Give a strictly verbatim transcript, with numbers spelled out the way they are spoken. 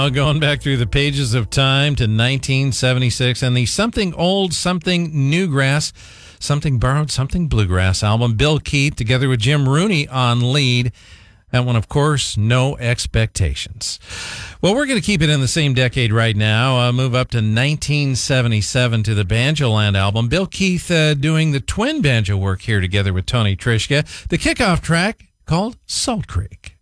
Going back through the pages of time to nineteen seventy-six and the Something Old, Something Newgrass, Something Borrowed, Something Bluegrass album. Bill Keith together with Jim Rooney on lead. That one, of course, No Expectations. Well, we're going to keep it in the same decade right now. Uh, move up to nineteen seventy-seven to the Banjoland album. Bill Keith uh, doing the twin banjo work here together with Tony Trischka. The kickoff track called Salt Creek.